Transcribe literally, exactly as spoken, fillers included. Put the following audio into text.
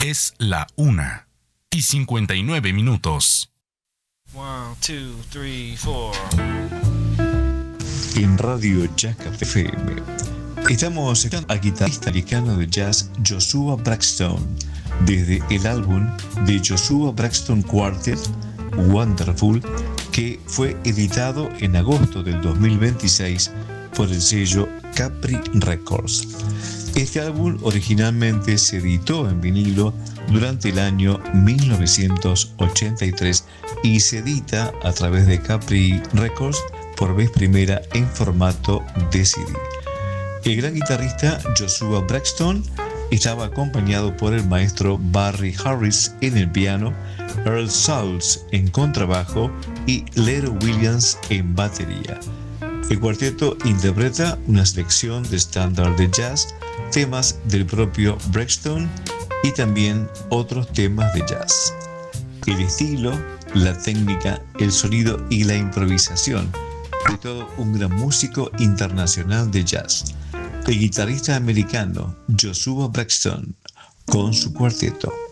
Es la una y cincuenta y nueve minutos. One, two, three, four. En Radio Jazz Café F M estamos escuchando al guitarrista americano de jazz Joshua Braxton desde el álbum de Joshua Braxton Quartet Wonderful, que fue editado en agosto del dos mil veintiséis por el sello Capri Records. Este álbum originalmente se editó en vinilo durante el año mil novecientos ochenta y tres y se edita a través de Capri Records por vez primera en formato de C D. El gran guitarrista Joshua Braxton estaba acompañado por el maestro Barry Harris en el piano, Earl Salz en contrabajo y Lero Williams en batería. El cuarteto interpreta una selección de estándar de jazz, temas del propio Braxton y también otros temas de jazz. El estilo, la técnica, el sonido y la improvisación de todo un gran músico internacional de jazz, el guitarrista americano Joshua Braxton con su cuarteto.